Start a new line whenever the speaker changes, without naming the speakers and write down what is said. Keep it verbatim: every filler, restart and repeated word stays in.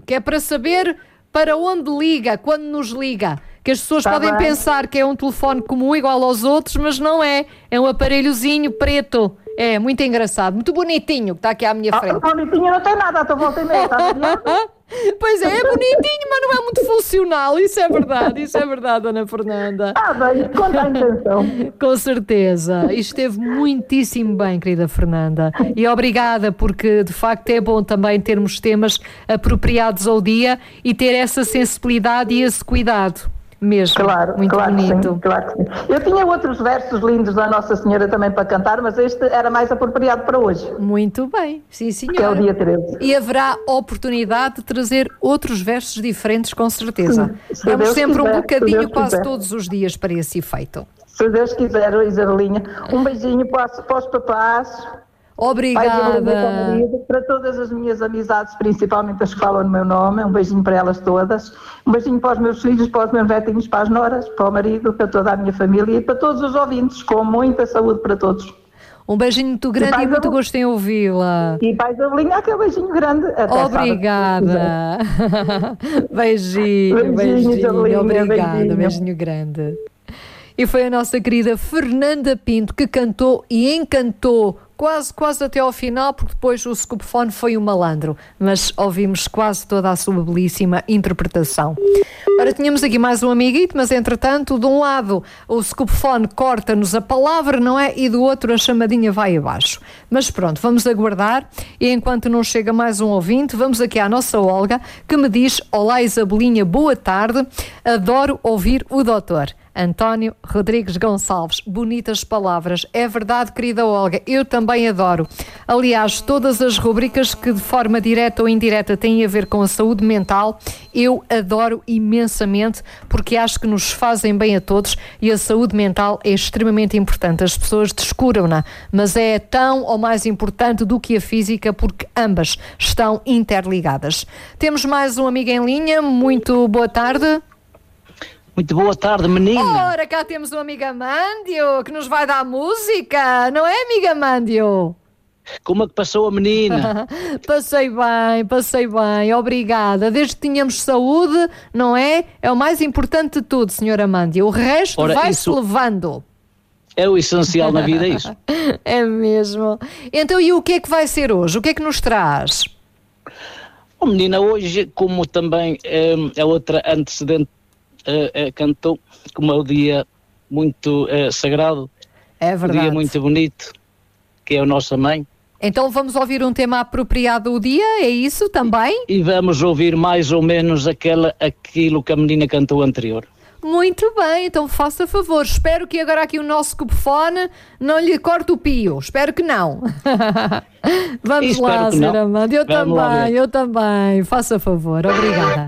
que é para saber para onde liga, quando nos liga. Que as pessoas
Tá
podem
bem.
pensar que é um telefone comum igual aos outros, mas não é. É um aparelhozinho preto. É, muito engraçado, muito bonitinho, que está aqui à minha
Ah,
frente.
bonitinho não tem nada, estou volta e meia, está variado.
Pois é, é bonitinho, mas não é muito funcional. Isso é verdade, isso é verdade, Dona Fernanda.
Ah, bem, conta a intenção.
Com certeza. Isto esteve muitíssimo bem, querida Fernanda. E obrigada, porque de facto é bom também termos temas apropriados ao dia e ter essa sensibilidade e esse cuidado. Mesmo.
Claro,
Muito
claro
bonito.
Que sim, claro que sim. Eu tinha outros versos lindos da Nossa Senhora também para cantar, mas este era mais apropriado para hoje,
Muito bem, sim
que é o
senhora.
dia treze.
E haverá oportunidade de trazer outros versos diferentes, com certeza.
Sim, se
Damos
Deus
sempre
quiser,
um
se
bocadinho
Deus
quase
quiser.
todos os dias para esse efeito.
Se Deus quiser, Isabelinha, um beijinho para, os- para os papás, pai de Isabelinha, para o
Obrigada.
marido, para todas as minhas amizades, principalmente as que falam no meu nome, um beijinho para elas todas, um beijinho para os meus filhos, para os meus netinhos, para as noras, para o marido, para toda a minha família e para todos os ouvintes, com muita saúde para todos.
Um beijinho muito grande
pai
e muito
da-
gosto em ouvi-la.
E para a Isabelinha, aquele beijinho grande. Até sábado, se quiser.
Obrigada. Beijinho,
Beijinho,
beijinho.
Isabelinha,
Obrigada,
beijinho.
beijinho grande. E foi a nossa querida Fernanda Pinto que cantou e encantou quase, quase até ao final, porque depois o Scoopfone foi um malandro, mas ouvimos quase toda a sua belíssima interpretação. Ora, tínhamos aqui mais um amiguito, mas entretanto, de um lado o Scoopfone corta-nos a palavra, não é? E do outro a chamadinha vai abaixo. Mas pronto, vamos aguardar e enquanto não chega mais um ouvinte, vamos aqui à nossa Olga, que me diz: olá Isabelinha, boa tarde, adoro ouvir o doutor António Rodrigues Gonçalves. Bonitas palavras. É verdade, querida Olga, eu também adoro. Aliás, todas as rubricas que de forma direta ou indireta têm a ver com a saúde mental, eu adoro imensamente, porque acho que nos fazem bem a todos e a saúde mental é extremamente importante. As pessoas descuram-na, mas é tão ou mais importante do que a física, porque ambas estão interligadas. Temos mais um amigo em linha. Muito boa tarde.
Muito boa tarde, menina.
Ora, cá temos um amigo Amândio que nos vai dar música, não é, amigo Amândio?
Como é que passou a menina?
Passei bem, passei bem, obrigada. Desde que tínhamos saúde, não é? É o mais importante de tudo, senhor Amândio. O resto
Ora,
vai-se
isso-
levando.
É o essencial na vida, é isso.
É mesmo. Então, e o que é que vai ser hoje? O que é que nos traz?
Oh, menina, hoje, como também eh, a outra antecedente eh, eh, cantou, como é o dia muito eh, sagrado,
É
um
verdade.
dia muito bonito, que é a nossa mãe,
Então vamos ouvir um tema apropriado do dia, é isso também?
e vamos ouvir mais ou menos aquela, aquilo que a menina cantou anterior.
Muito bem, então faça favor. Espero que agora aqui o nosso Scoopfone não lhe corte o pio. Espero que não. Vamos
Espero
lá,
que não.
senhora Amanda. Eu
Vamos lá
também,
ver.
eu também. Faça favor. Obrigada.